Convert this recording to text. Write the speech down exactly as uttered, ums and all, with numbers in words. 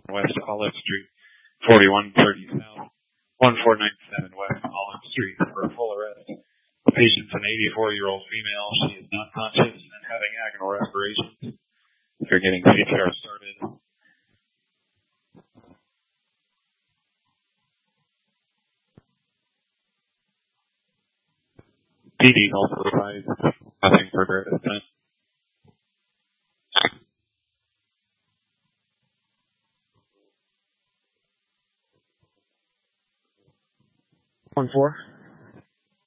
West Olive Street, forty-one thirty South, one four nine seven West Olive Street for a full arrest. The patient's an eighty-four-year-old female. She is not conscious and having agonal respirations. They're getting C P R started. P D also advised nothing further at this time. One four.